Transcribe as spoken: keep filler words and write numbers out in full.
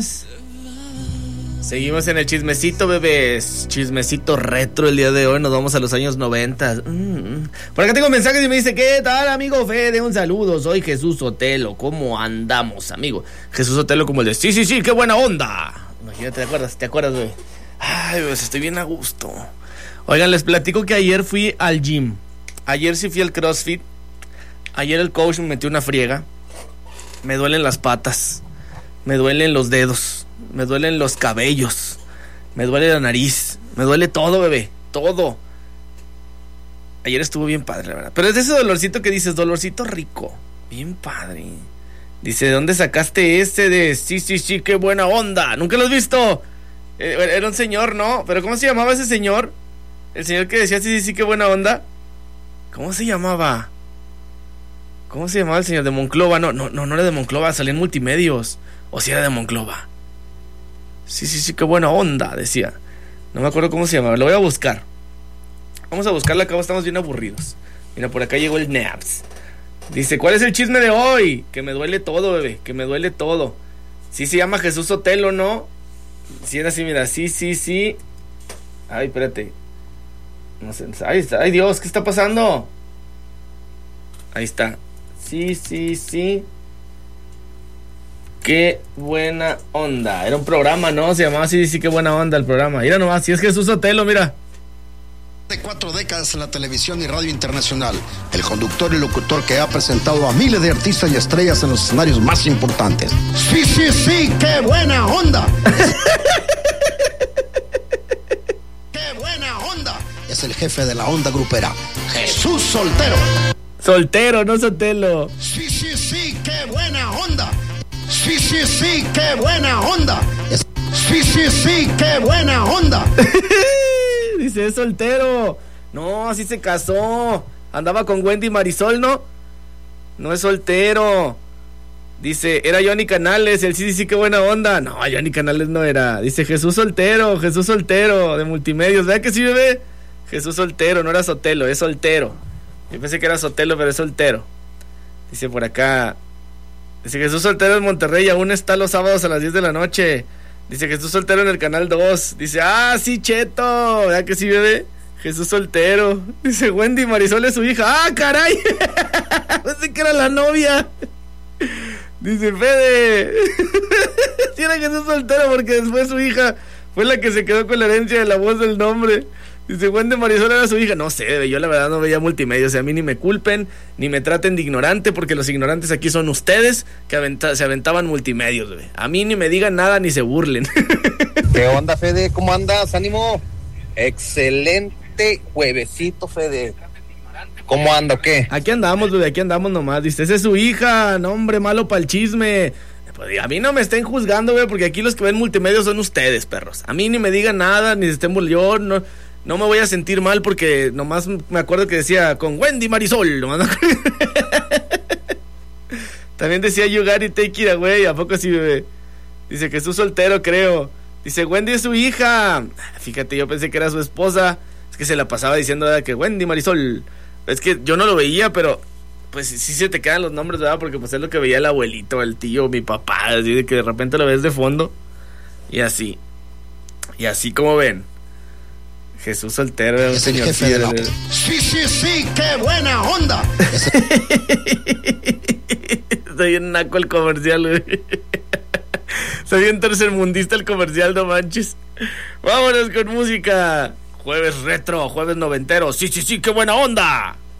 Seguimos en el chismecito, bebés. Chismecito retro el día de hoy. Nos vamos a los años noventa. Mm. Por acá tengo mensajes y me dice: ¿qué tal, amigo Fede? Un saludo. Soy Jesús Sotelo. ¿Cómo andamos, amigo? Jesús Sotelo como el de: sí, sí, sí, qué buena onda. Imagínate, ¿te acuerdas? ¿Te acuerdas, güey? Ay, pues estoy bien a gusto. Oigan, les platico que ayer fui al gym. Ayer sí fui al CrossFit. Ayer el coach me metió una friega. Me duelen las patas. Me duelen los dedos. Me duelen los cabellos. Me duele la nariz. Me duele todo, bebé. Todo. Ayer estuvo bien padre, la verdad. Pero es de ese dolorcito que dices, dolorcito rico. Bien padre. Dice: ¿de dónde sacaste este de sí, sí, sí, qué buena onda? ¿Nunca lo has visto? Eh, era un señor, ¿no? ¿Pero cómo se llamaba ese señor? El señor que decía sí, sí, sí, qué buena onda. ¿Cómo se llamaba? ¿Cómo se llamaba el señor? De Monclova. No, no, no, no era de Monclova. Salía en Multimedios. O si era de Monclova. Sí, sí, sí, qué buena onda, decía. No me acuerdo cómo se llamaba. Lo voy a buscar. Vamos a buscarla, acá estamos bien aburridos. Mira, por acá llegó el Naps. Dice: ¿cuál es el chisme de hoy? Que me duele todo, bebé. Que me duele todo. Sí se llama Jesús Sotelo, ¿no? Sí era así, mira. Sí, sí, sí. Ay, espérate. No sé. Ay, está. Ay, Dios, ¿qué está pasando? Ahí está. Sí, sí, sí. Qué buena onda. Era un programa, ¿no? Se llamaba así, sí, qué buena onda el programa. Mira nomás, si es Jesús Sotelo, mira. De cuatro décadas en la televisión y radio internacional, el conductor y locutor que ha presentado a miles de artistas y estrellas en los escenarios más importantes. Sí, sí, sí, qué buena onda. Qué buena onda. Es el jefe de la onda grupera, Jesús Soltero. Soltero, no Sotelo. Sí, sí, sí, qué buena onda. Sí, sí, sí, qué buena onda. Es... Sí, sí, sí, qué buena onda. Dice: es soltero. No, así se casó. Andaba con Wendy Marisol, ¿no? No es soltero. Dice: era Johnny Canales. El sí, sí, sí, qué buena onda. No, Johnny Canales no era. Dice: Jesús Soltero, Jesús Soltero, de Multimedios. ¿Verdad que sí, bebé? Jesús Soltero, no era Sotelo, es soltero. Yo pensé que era Sotelo, pero es soltero. Dice por acá: dice Jesús Soltero en Monterrey, aún está los sábados a las diez de la noche. Dice Jesús Soltero en el canal dos. Dice: ah, sí, Cheto. ¿Verdad que sí, bebé? Jesús Soltero. Dice: Wendy Marisol es su hija. ¡Ah, caray! Pensé que era la novia. Dice Fede: sí era Jesús Soltero porque después su hija fue la que se quedó con la herencia de la voz del nombre. Dice: Wendy Marisol era su hija. No sé, bebé, yo la verdad no veía Multimedia. O sea, a mí ni me culpen, ni me traten de ignorante, porque los ignorantes aquí son ustedes, que aventa- se aventaban Multimedios, bebé. A mí ni me digan nada, ni se burlen. ¿Qué onda, Fede? ¿Cómo andas? Ánimo. Excelente juevesito, Fede. ¿Cómo anda o qué? Aquí andamos, bebé, aquí andamos nomás. Dice: esa es su hija. No, hombre, malo para el chisme. Pues a mí no me estén juzgando, bebé, porque aquí los que ven Multimedios son ustedes, perros. A mí ni me digan nada, ni se estén burlando. Yo no... No me voy a sentir mal porque nomás me acuerdo que decía con Wendy Marisol. Nomás también decía You Got It, Take It Away. ¿A poco sí, bebé? Dice: Jesús Soltero, creo. Dice: Wendy es su hija. Fíjate, yo pensé que era su esposa. Es que se la pasaba diciendo, ¿verdad?, que Wendy Marisol. Es que yo no lo veía, pero pues sí se te quedan los nombres, ¿verdad? Porque pues es lo que veía el abuelito, el tío, mi papá. Así de que de repente lo ves de fondo. Y así. Y así como ven. Jesús Soltero era un es el señor. jefe de la... Sí, sí, sí, qué buena onda. Está bien naco el comercial, güey. Está bien tercermundista el comercial, no manches. Vámonos con música. Jueves retro, jueves noventero. Sí, sí, sí, qué buena onda.